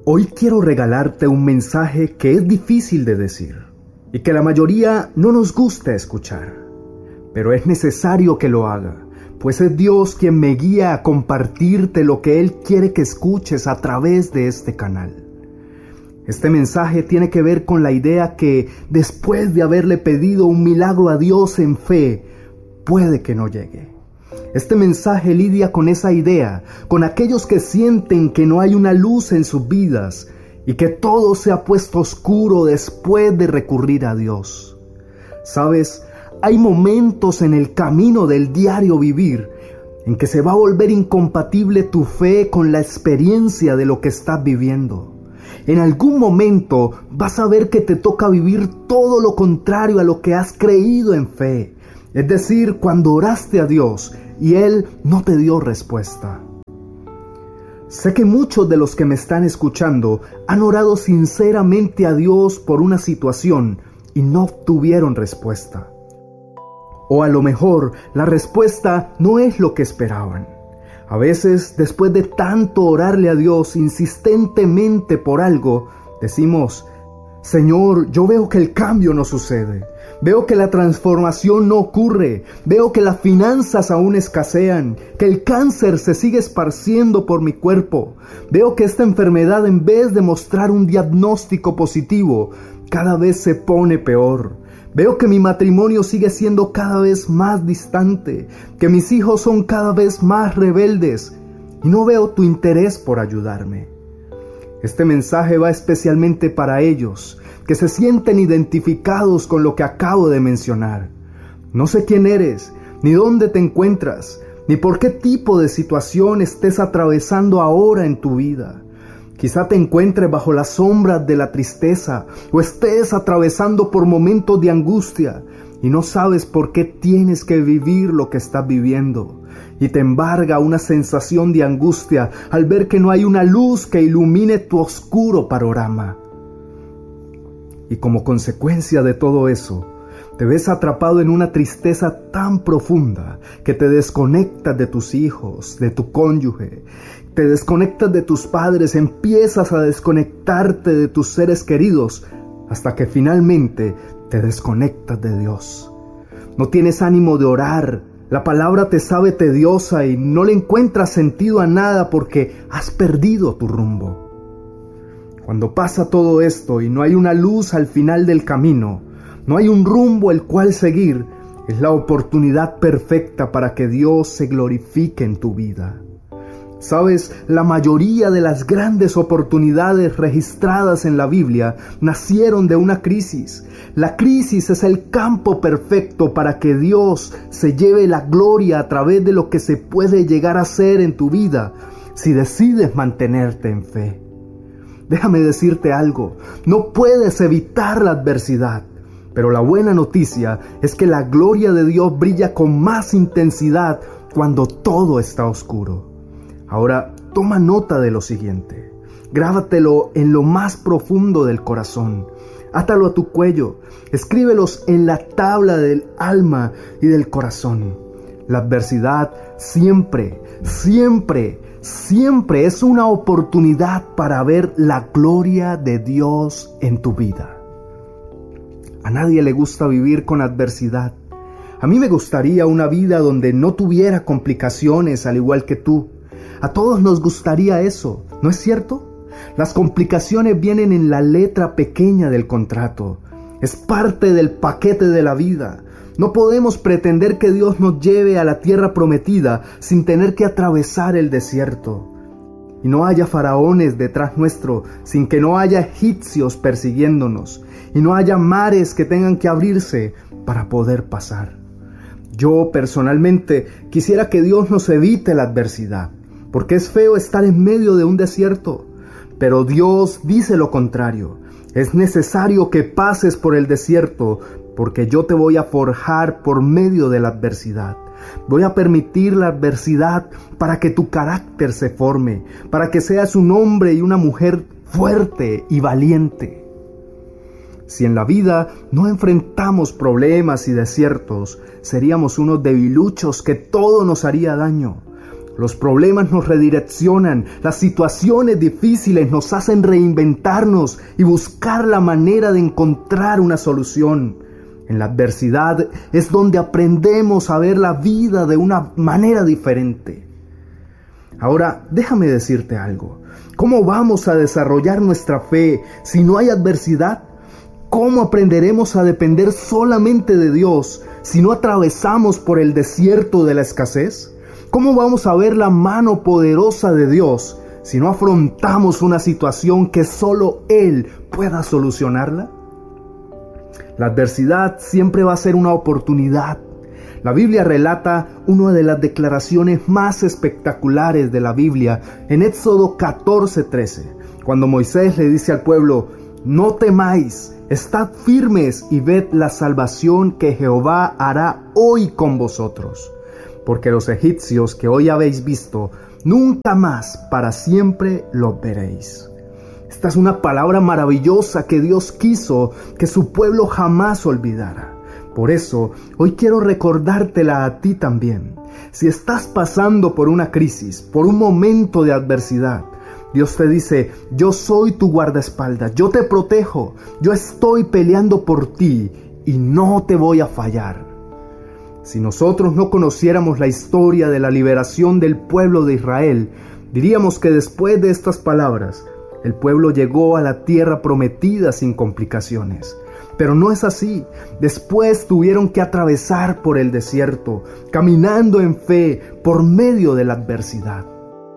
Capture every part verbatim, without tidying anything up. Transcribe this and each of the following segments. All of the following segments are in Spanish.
Hoy quiero regalarte un mensaje que es difícil de decir y que la mayoría no nos gusta escuchar, pero es necesario que lo haga, pues es Dios quien me guía a compartirte lo que Él quiere que escuches a través de este canal. Este mensaje tiene que ver con la idea que después de haberle pedido un milagro a Dios en fe, puede que no llegue. Este mensaje lidia con esa idea, con aquellos que sienten que no hay una luz en sus vidas y que todo se ha puesto oscuro después de recurrir a Dios. ¿Sabes? Hay momentos en el camino del diario vivir en que se va a volver incompatible tu fe con la experiencia de lo que estás viviendo. En algún momento vas a ver que te toca vivir todo lo contrario a lo que has creído en fe. Es decir, cuando oraste a Dios y Él no te dio respuesta. Sé que muchos de los que me están escuchando han orado sinceramente a Dios por una situación y no obtuvieron respuesta. O a lo mejor la respuesta no es lo que esperaban. A veces, después de tanto orarle a Dios insistentemente por algo, decimos: Señor, yo veo que el cambio no sucede. Veo que la transformación no ocurre. Veo que las finanzas aún escasean, que el cáncer se sigue esparciendo por mi cuerpo. Veo que esta enfermedad, en vez de mostrar un diagnóstico positivo, cada vez se pone peor. Veo que mi matrimonio sigue siendo cada vez más distante, que mis hijos son cada vez más rebeldes y no veo tu interés por ayudarme. Este mensaje va especialmente para ellos que se sienten identificados con lo que acabo de mencionar. No sé quién eres, ni dónde te encuentras, ni por qué tipo de situación estés atravesando ahora en tu vida. Quizá te encuentres bajo las sombras de la tristeza o estés atravesando por momentos de angustia y no sabes por qué tienes que vivir lo que estás viviendo. Y te embarga una sensación de angustia al ver que no hay una luz que ilumine tu oscuro panorama. Y como consecuencia de todo eso, te ves atrapado en una tristeza tan profunda que te desconectas de tus hijos, de tu cónyuge, te desconectas de tus padres, empiezas a desconectarte de tus seres queridos, hasta que finalmente te desconectas de Dios. No tienes ánimo de orar, la palabra te sabe tediosa y no le encuentras sentido a nada porque has perdido tu rumbo. Cuando pasa todo esto y no hay una luz al final del camino, no hay un rumbo el cual seguir, es la oportunidad perfecta para que Dios se glorifique en tu vida. Sabes, la mayoría de las grandes oportunidades registradas en la Biblia nacieron de una crisis. La crisis es el campo perfecto para que Dios se lleve la gloria a través de lo que se puede llegar a hacer en tu vida si decides mantenerte en fe. Déjame decirte algo, no puedes evitar la adversidad, pero la buena noticia es que la gloria de Dios brilla con más intensidad cuando todo está oscuro. Ahora, toma nota de lo siguiente, grábatelo en lo más profundo del corazón, átalo a tu cuello, escríbelos en la tabla del alma y del corazón. La adversidad siempre, siempre, siempre es una oportunidad para ver la gloria de Dios en tu vida. A nadie le gusta vivir con adversidad. A mí me gustaría una vida donde no tuviera complicaciones al igual que tú. A todos nos gustaría eso, ¿no es cierto? Las complicaciones vienen en la letra pequeña del contrato. Es parte del paquete de la vida. No podemos pretender que Dios nos lleve a la tierra prometida sin tener que atravesar el desierto. Y no haya faraones detrás nuestro sin que no haya egipcios persiguiéndonos. Y no haya mares que tengan que abrirse para poder pasar. Yo personalmente quisiera que Dios nos evite la adversidad, porque es feo estar en medio de un desierto. Pero Dios dice lo contrario. Es necesario que pases por el desierto, porque yo te voy a forjar por medio de la adversidad. Voy a permitir la adversidad para que tu carácter se forme, para que seas un hombre y una mujer fuerte y valiente. Si en la vida no enfrentamos problemas y desiertos, seríamos unos debiluchos que todo nos haría daño. Los problemas nos redireccionan, las situaciones difíciles nos hacen reinventarnos y buscar la manera de encontrar una solución. En la adversidad es donde aprendemos a ver la vida de una manera diferente. Ahora, déjame decirte algo. ¿Cómo vamos a desarrollar nuestra fe si no hay adversidad? ¿Cómo aprenderemos a depender solamente de Dios si no atravesamos por el desierto de la escasez? ¿Cómo vamos a ver la mano poderosa de Dios si no afrontamos una situación que solo Él pueda solucionarla? La adversidad siempre va a ser una oportunidad. La Biblia relata una de las declaraciones más espectaculares de la Biblia en Éxodo catorce trece, cuando Moisés le dice al pueblo: no temáis, estad firmes y ved la salvación que Jehová hará hoy con vosotros. Porque los egipcios que hoy habéis visto, nunca más para siempre los veréis. Esta es una palabra maravillosa que Dios quiso que su pueblo jamás olvidara. Por eso, hoy quiero recordártela a ti también. Si estás pasando por una crisis, por un momento de adversidad, Dios te dice: yo soy tu guardaespaldas, yo te protejo, yo estoy peleando por ti y no te voy a fallar. Si nosotros no conociéramos la historia de la liberación del pueblo de Israel, diríamos que después de estas palabras, el pueblo llegó a la tierra prometida sin complicaciones. Pero no es así. Después tuvieron que atravesar por el desierto, caminando en fe por medio de la adversidad.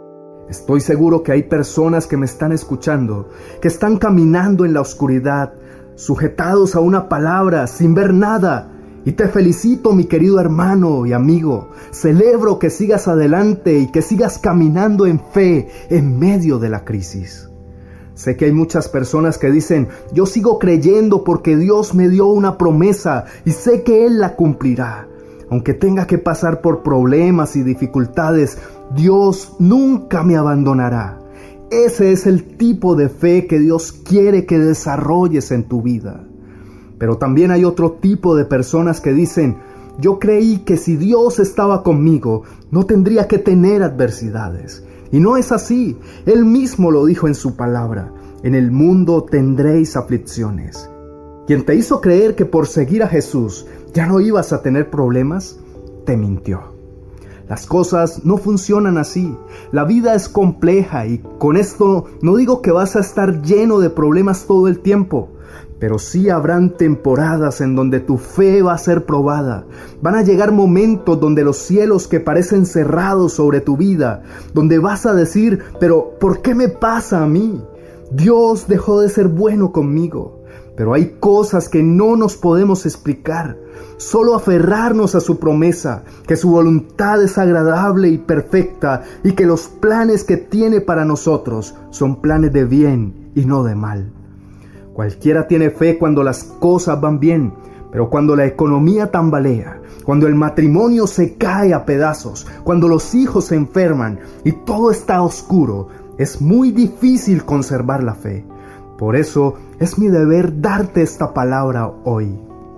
Estoy seguro que hay personas que me están escuchando, que están caminando en la oscuridad, sujetados a una palabra, sin ver nada. Y te felicito, mi querido hermano y amigo. Celebro que sigas adelante y que sigas caminando en fe en medio de la crisis. Sé que hay muchas personas que dicen: yo sigo creyendo porque Dios me dio una promesa y sé que Él la cumplirá. Aunque tenga que pasar por problemas y dificultades, Dios nunca me abandonará. Ese es el tipo de fe que Dios quiere que desarrolles en tu vida. Pero también hay otro tipo de personas que dicen: yo creí que si Dios estaba conmigo, no tendría que tener adversidades. Y no es así. Él mismo lo dijo en su palabra: en el mundo tendréis aflicciones. Quien te hizo creer que por seguir a Jesús ya no ibas a tener problemas, te mintió. Las cosas no funcionan así. La vida es compleja y con esto no digo que vas a estar lleno de problemas todo el tiempo. Pero sí habrán temporadas en donde tu fe va a ser probada. Van a llegar momentos donde los cielos que parecen cerrados sobre tu vida, donde vas a decir: pero ¿por qué me pasa a mí? Dios dejó de ser bueno conmigo. Pero hay cosas que no nos podemos explicar. Solo aferrarnos a su promesa, que su voluntad es agradable y perfecta y que los planes que tiene para nosotros son planes de bien y no de mal. Cualquiera tiene fe cuando las cosas van bien, pero cuando la economía tambalea, cuando el matrimonio se cae a pedazos, cuando los hijos se enferman y todo está oscuro, es muy difícil conservar la fe. Por eso es mi deber darte esta palabra hoy.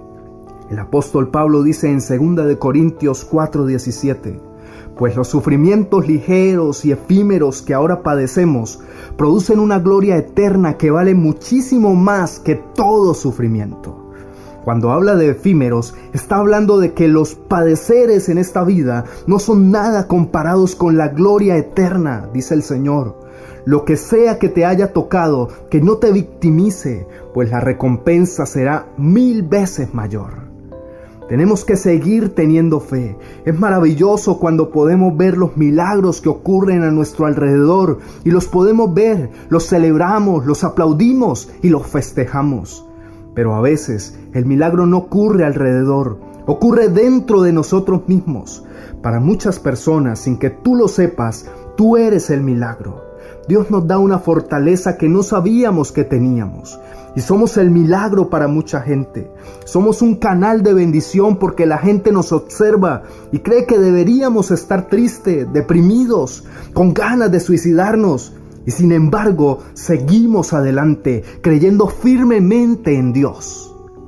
El apóstol Pablo dice en segunda de Corintios cuatro diecisiete: pues los sufrimientos ligeros y efímeros que ahora padecemos producen una gloria eterna que vale muchísimo más que todo sufrimiento. Cuando habla de efímeros, está hablando de que los padeceres en esta vida no son nada comparados con la gloria eterna, dice el Señor. Lo que sea que te haya tocado, que no te victimice, pues la recompensa será mil veces mayor. Tenemos que seguir teniendo fe. Es maravilloso cuando podemos ver los milagros que ocurren a nuestro alrededor y los podemos ver, los celebramos, los aplaudimos y los festejamos. Pero a veces el milagro no ocurre alrededor, ocurre dentro de nosotros mismos. Para muchas personas, sin que tú lo sepas, tú eres el milagro. Dios nos da una fortaleza que no sabíamos que teníamos. Y somos el milagro para mucha gente. Somos un canal de bendición porque la gente nos observa y cree que deberíamos estar tristes, deprimidos, con ganas de suicidarnos. Y sin embargo, seguimos adelante, creyendo firmemente en Dios.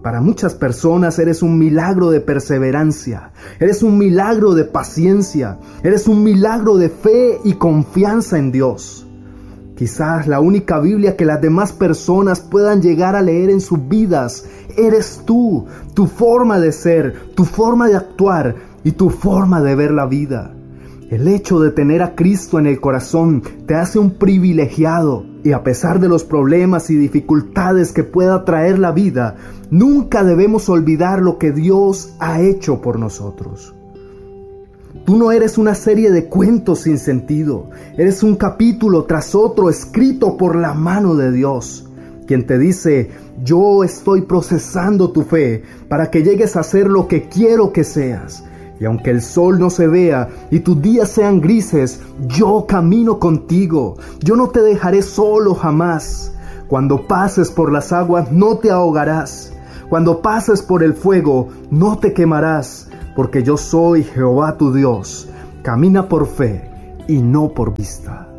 Para muchas personas eres un milagro de perseverancia, eres un milagro de paciencia, eres un milagro de fe y confianza en Dios. Quizás la única Biblia que las demás personas puedan llegar a leer en sus vidas eres tú, tu forma de ser, tu forma de actuar y tu forma de ver la vida. El hecho de tener a Cristo en el corazón te hace un privilegiado, y a pesar de los problemas y dificultades que pueda traer la vida, nunca debemos olvidar lo que Dios ha hecho por nosotros. Tú no eres una serie de cuentos sin sentido, eres un capítulo tras otro escrito por la mano de Dios, quien te dice: yo estoy procesando tu fe para que llegues a ser lo que quiero que seas. Y aunque el sol no se vea y tus días sean grises, yo camino contigo, yo no te dejaré solo jamás. Cuando pases por las aguas no te ahogarás, cuando pases por el fuego no te quemarás, porque yo soy Jehová tu Dios. Camina por fe y no por vista.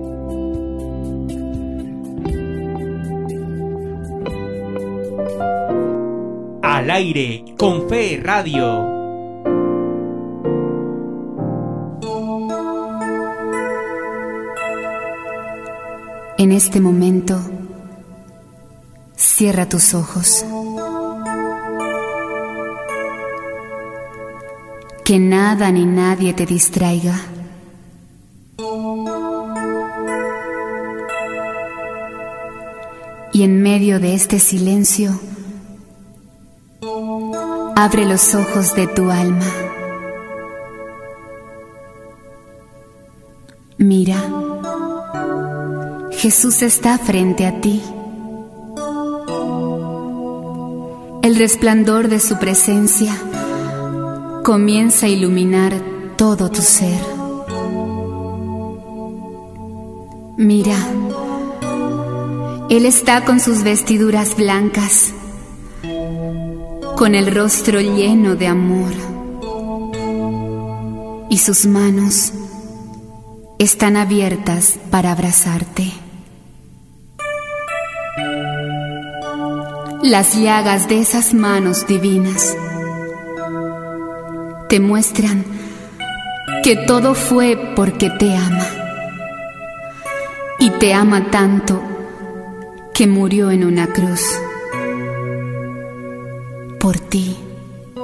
Al aire con Fe Radio. En este momento, cierra tus ojos. Que nada ni nadie te distraiga. Y en medio de este silencio, abre los ojos de tu alma. Mira, Jesús está frente a ti. El resplandor de su presencia comienza a iluminar todo tu ser. Mira, Él está con sus vestiduras blancas, con el rostro lleno de amor, y sus manos están abiertas para abrazarte. Las llagas de esas manos divinas te muestran que todo fue porque te ama, y te ama tanto que murió en una cruz por ti.